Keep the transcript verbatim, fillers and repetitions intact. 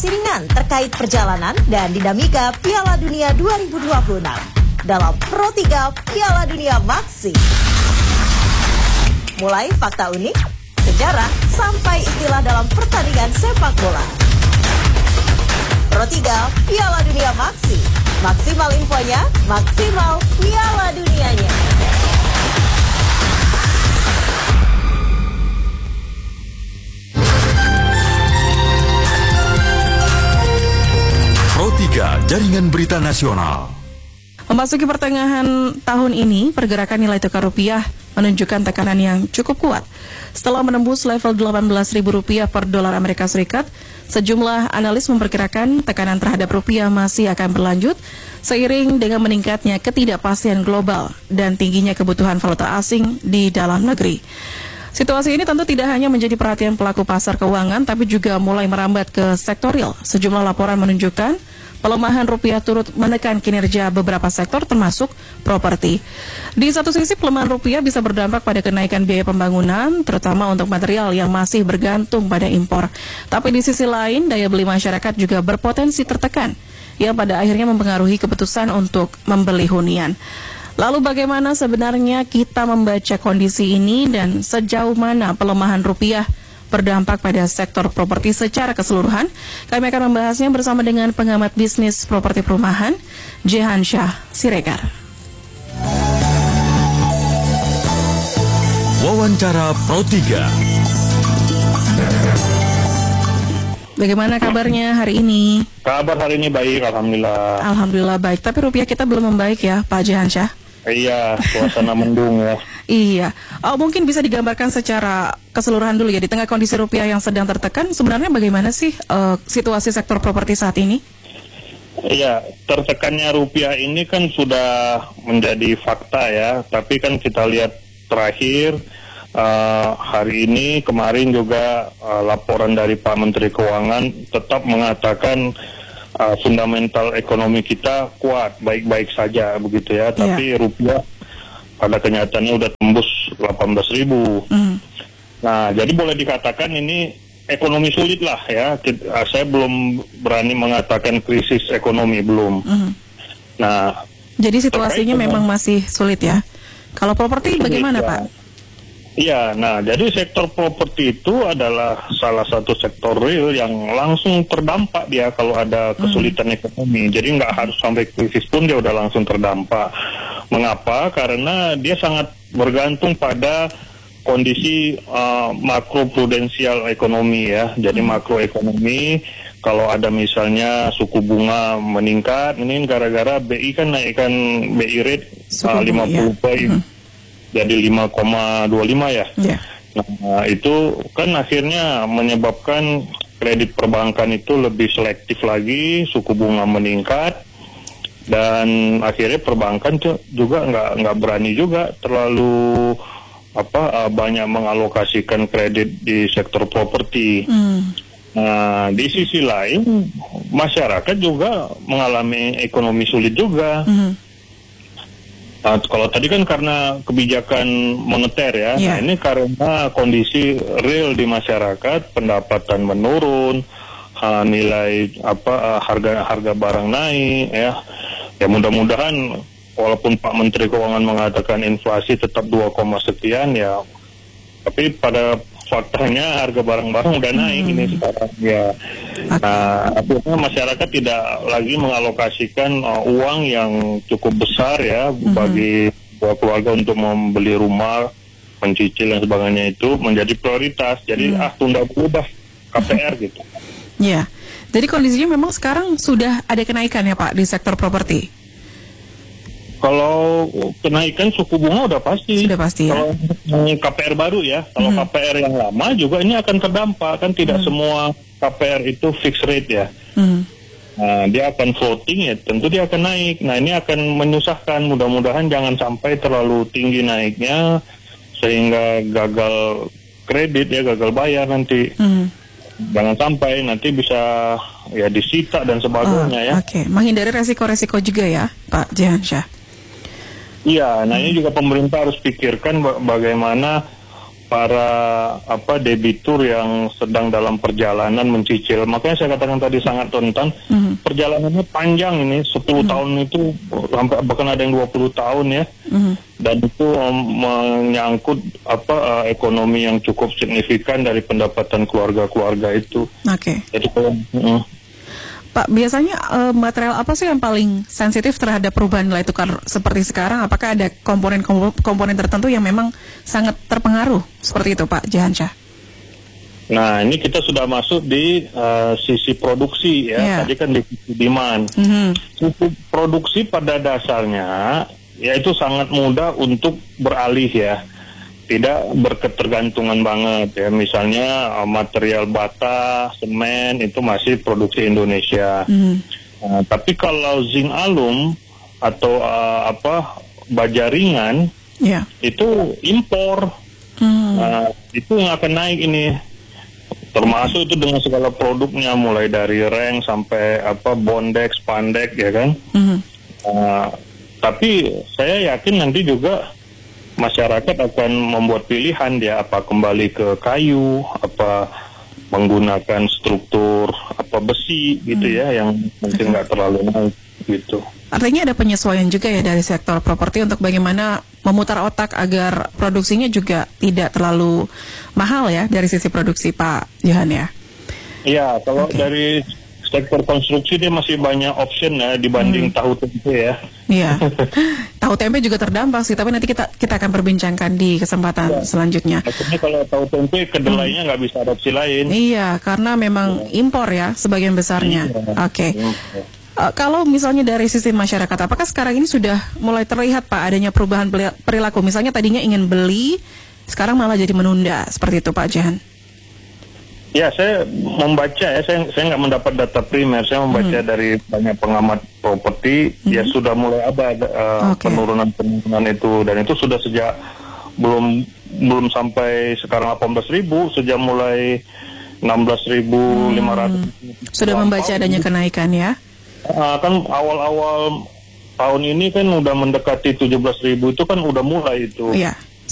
Ringan terkait perjalanan dan dinamika Piala Dunia dua ribu dua puluh enam dalam Pro tiga Piala Dunia Maxi. Mulai fakta unik, sejarah, sampai istilah dalam pertandingan sepak bola. Pro tiga Piala Dunia Maxi. Maksimal infonya, maksimal Piala Dunianya. Pro tiga Jaringan Berita Nasional. Memasuki pertengahan tahun ini, pergerakan nilai tukar rupiah menunjukkan tekanan yang cukup kuat. Setelah menembus level delapan belas ribu rupiah per dolar Amerika Serikat, sejumlah analis memperkirakan tekanan terhadap rupiah masih akan berlanjut seiring dengan meningkatnya ketidakpastian global dan tingginya kebutuhan valuta asing di dalam negeri. Situasi ini tentu tidak hanya menjadi perhatian pelaku pasar keuangan, tapi juga mulai merambat ke sektor real. Sejumlah laporan menunjukkan pelemahan rupiah turut menekan kinerja beberapa sektor termasuk properti. Di satu sisi, pelemahan rupiah bisa berdampak pada kenaikan biaya pembangunan, terutama untuk material yang masih bergantung pada impor. Tapi di sisi lain, daya beli masyarakat juga berpotensi tertekan, yang pada akhirnya mempengaruhi keputusan untuk membeli hunian. Lalu bagaimana sebenarnya kita membaca kondisi ini dan sejauh mana pelemahan rupiah berdampak pada sektor properti secara keseluruhan? Kami akan membahasnya bersama dengan pengamat bisnis properti perumahan, Jehan Syah Siregar. Wawancara Pro tiga. Bagaimana kabarnya hari ini? Kabar hari ini baik, Alhamdulillah. Alhamdulillah baik, tapi rupiah kita belum membaik ya, Pak Jehan Syah? Iya, suasana mendung ya. Iya, oh, mungkin bisa digambarkan secara keseluruhan dulu ya, di tengah kondisi rupiah yang sedang tertekan, sebenarnya bagaimana sih uh, situasi sektor properti saat ini? Iya, tertekannya rupiah ini kan sudah menjadi fakta ya, tapi kan kita lihat terakhir uh, hari ini, kemarin juga uh, laporan dari Pak Menteri Keuangan tetap mengatakan uh, fundamental ekonomi kita kuat, baik-baik saja begitu ya, tapi yeah. rupiah pada kenyataannya udah tembus delapan belas ribu. Mm. Nah, jadi boleh dikatakan ini ekonomi sulit lah ya. Kita, saya belum berani mengatakan krisis ekonomi, belum. Mm. Nah, jadi situasinya memang masih sulit ya. Kalau properti sulit, bagaimana ya, Pak? Iya, nah jadi sektor properti itu adalah salah satu sektor real yang langsung terdampak dia kalau ada kesulitan mm. ekonomi. Jadi nggak harus sampai krisis pun dia udah langsung terdampak. Mengapa? Karena dia sangat bergantung pada kondisi uh, makroprudensial ekonomi ya. Jadi hmm. makroekonomi, kalau ada misalnya suku bunga meningkat, ini gara-gara B I kan naikkan B I rate uh, lima puluh poin, ya. hmm. jadi lima koma dua lima ya. Yeah. Nah, itu kan akhirnya menyebabkan kredit perbankan itu lebih selektif lagi, suku bunga meningkat. Dan akhirnya perbankan juga nggak nggak berani juga terlalu apa banyak mengalokasikan kredit di sektor properti. Hmm. Nah, di sisi lain masyarakat juga mengalami ekonomi sulit juga. Hmm. Nah, kalau tadi kan karena kebijakan moneter ya, yeah. nah ini karena kondisi real di masyarakat, pendapatan menurun, uh, nilai apa uh, harga harga barang naik ya. Ya mudah-mudahan walaupun Pak Menteri Keuangan mengatakan inflasi tetap dua, sekian ya, tapi pada faktanya harga barang-barang udah naik hmm. ini sekarang ya. Okay. Nah, akhirnya masyarakat tidak lagi mengalokasikan uh, uang yang cukup besar ya hmm. bagi keluarga untuk membeli rumah, mencicil dan sebagainya, itu menjadi prioritas. Jadi hmm. ah tunda dulu dah K P R gitu. Ya. Yeah. Jadi kondisinya memang sekarang sudah ada kenaikan ya Pak di sektor properti? Kalau kenaikan suku bunga udah pasti. Sudah pasti ya. Kalau K P R baru ya, kalau hmm. K P R yang lama juga ini akan terdampak. Kan tidak hmm. semua K P R itu fixed rate ya. Hmm. Nah, dia akan floating ya, tentu dia akan naik. Nah, ini akan menyusahkan, mudah-mudahan jangan sampai terlalu tinggi naiknya sehingga gagal kredit ya, gagal bayar nanti. Hmm. Jangan sampai nanti bisa ya disita dan sebagainya oh, ya. Oke, okay. Menghindari resiko-resiko juga ya, Pak Jehan Syah. Iya, nah hmm. ini juga pemerintah harus pikirkan bagaimana para apa debitur yang sedang dalam perjalanan mencicil. Makanya saya katakan tadi sangat rentan. Mm-hmm. Perjalanannya panjang ini, sepuluh mm-hmm. tahun itu sampai bahkan ada yang dua puluh tahun ya. Mm-hmm. Dan itu um, menyangkut apa uh, ekonomi yang cukup signifikan dari pendapatan keluarga-keluarga itu. Oke. Okay. Jadi kalau uh, Pak, biasanya uh, material apa sih yang paling sensitif terhadap perubahan nilai tukar seperti sekarang? Apakah ada komponen-komponen tertentu yang memang sangat terpengaruh seperti itu, Pak Jehansyah? Nah, ini kita sudah masuk di uh, sisi produksi ya. Yeah. Tadi kan di sisi demand. Mm-hmm. Sisi produksi pada dasarnya ya itu sangat mudah untuk beralih ya. Tidak berketergantungan banget ya, misalnya uh, material bata, semen itu masih produksi Indonesia. Mm. Uh, tapi kalau zinc alum atau uh, apa baja ringan, yeah. itu impor, mm. uh, itu yang akan naik ini. Termasuk itu dengan segala produknya, mulai dari reng sampai apa bondex, spandex ya kan. Mm. Uh, tapi saya yakin nanti juga masyarakat akan membuat pilihan dia apa kembali ke kayu, apa menggunakan struktur apa besi gitu hmm. ya yang mungkin nggak terlalu naik gitu. Artinya ada penyesuaian juga ya dari sektor properti untuk bagaimana memutar otak agar produksinya juga tidak terlalu mahal ya dari sisi produksi, Pak Johan ya. Iya, kalau okay. dari sektor konstruksi dia masih banyak option ya dibanding hmm. tahu tempe ya. Iya. Tahu tempe juga terdampak sih, tapi nanti kita kita akan perbincangkan di kesempatan ya. selanjutnya. Maksudnya kalau tahu tempe kedelainya nggak hmm. bisa adopsi lain. Iya, karena memang ya. impor ya sebagian besarnya. Iya. Oke. Okay. Uh, kalau misalnya dari sisi masyarakat, apakah sekarang ini sudah mulai terlihat Pak adanya perubahan perilaku? Misalnya tadinya ingin beli, sekarang malah jadi menunda, seperti itu Pak Jehan? Ya, saya membaca ya, saya saya nggak mendapat data primer, saya membaca hmm. dari banyak pengamat properti, hmm. ya sudah mulai ada uh, okay. penurunan-penurunan itu, dan itu sudah sejak belum belum sampai sekarang delapan belas ribu, sejak mulai enam belas ribu lima ratus. Hmm. Sudah membaca adanya kenaikan ya? Uh, kan awal-awal tahun ini kan udah mendekati tujuh belas ribu itu kan udah mulai itu. Iya.